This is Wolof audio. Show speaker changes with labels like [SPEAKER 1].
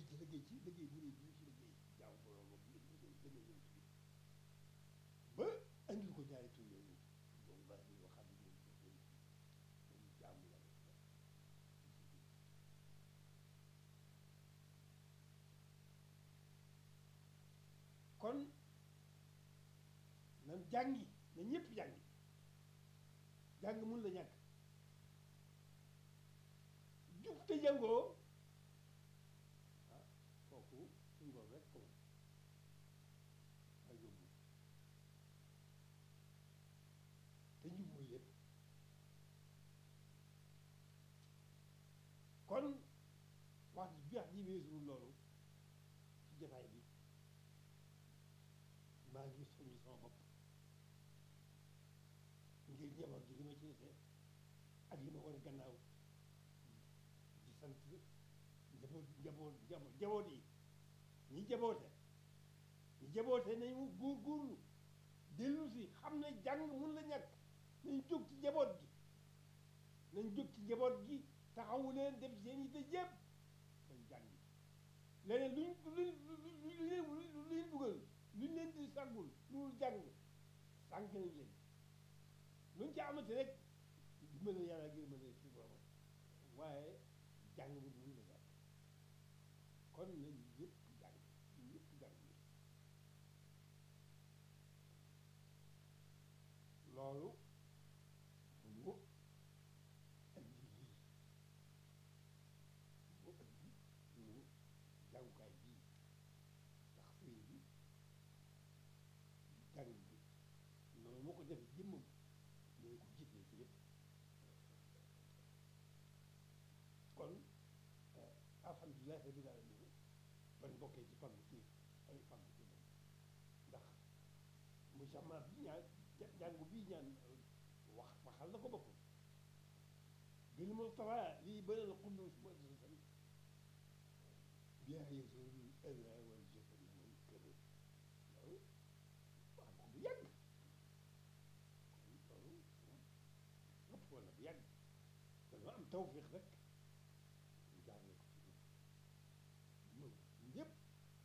[SPEAKER 1] liggéey bu rëy bi mu ci liggéey jaamu borom ak liggéey ñëw ci ba andil ko ñaari tur yooyu moom baax bi waxaat ni moom jaamu yàlla kon nan jàngi na ñëpp jàngi jàng mun la ñàkk jub te jàngoo ah kooku suñu borom rek ko ak yóbbu te njub mooy lépp kon wax ji weesuwul loolu ci jotaay bi maa ngi soññ sama bopp ngir njaboot gi li ma ci desee ak li ma war gannaaw di sant njaboot yi ñi jaboote nañu góorgóorlu dellu si xam ne jàng mun la ñàkk nañ jóg ci njaboot gi taxawu leen def seen yitte yëpp dañ jàngi leneen luñ dugal luñ leen di sàggul loolu jàng sànq nañ leen luñ ci amati rek mën a yàlla ngir mën a si borom waaye jàng bu mun la ñàkk kon nañ ñëpp jàng loolu mu andi lii mu andi ñu jàngukaay bii ndax sëriñ bi jàng bi noonu moo ko def jëmmam ñooy ko jiitlee ci lépp kon alhamdulilah rabbil alamin ban bokkee ci pàggu téef ay pàggu téef ndax mu sama bi ñaan jàngu bii ñaan waxal na ko boppam bil Mustafa lii bëral Quddus mu'assasatan bihaa yazulul adaa wal jafal wal kadar loolu wax ko bu yàgg kon loolu ëpp wala bu yàgg dañoo am tawfiq rek